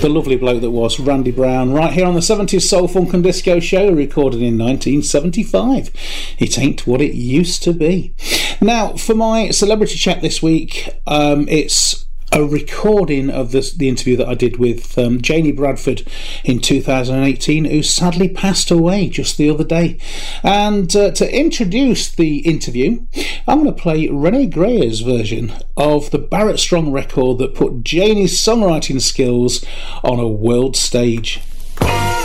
the lovely bloke that was Randy Brown, right here on the 70s Soul, Funk and Disco Show, recorded in 1975. It ain't what it used to be. Now, for my celebrity chat this week, it's a recording of the interview that I did with Janie Bradford in 2018, who sadly passed away just the other day. And to introduce the interview, I'm going to play Renee Grayer's version of the Barrett Strong record that put Janie's songwriting skills on a world stage.